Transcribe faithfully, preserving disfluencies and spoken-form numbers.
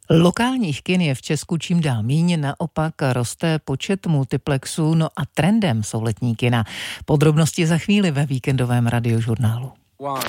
Lokálních kin je v Česku čím dál míň, naopak roste počet multiplexů, no a trendem jsou letní kina. Podrobnosti za chvíli ve víkendovém radiožurnálu.